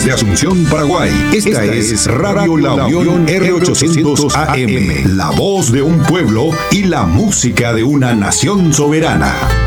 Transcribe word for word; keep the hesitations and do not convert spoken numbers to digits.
Desde Asunción, Paraguay, esta es Radio La Unión R ochocientos A M, la voz de un pueblo y la música de una nación soberana.